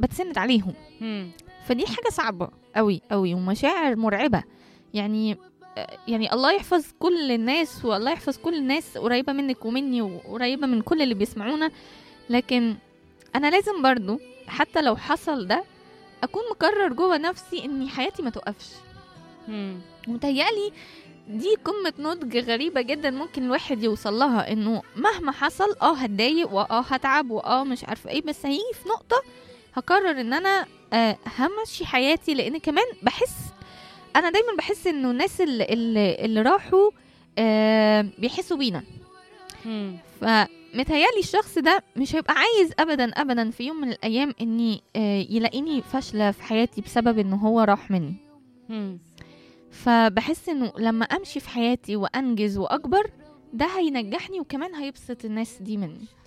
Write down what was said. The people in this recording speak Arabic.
بتسند عليهم. فدي حاجة صعبة قوي قوي ومشاعر مرعبة. يعني الله يحفظ كل الناس، والله يحفظ كل الناس قريبة منك ومني وقريبة من كل اللي بيسمعونا، لكن أنا لازم برضو حتى لو حصل ده أكون مقرر جوه نفسي إني حياتي ما توقفش. متهيألي دي قمة نضج غريبة جدا ممكن الواحد يوصل لها، إنه مهما حصل هتضايق هتعب مش عارفة ايه، بس هيجي في نقطة هقرر إن أنا همشي حياتي. لأن كمان أنا دايما بحس إنه الناس اللي راحوا بيحسوا بينا. فمتهيألي الشخص ده مش هيبقى عايز أبدا في يوم من الأيام إني يلاقيني فاشلة في حياتي بسبب إنه هو راح مني. فبحس إنه لما أمشي في حياتي وأنجز وأكبر ده هينجحني وكمان هيبسط الناس دي مني.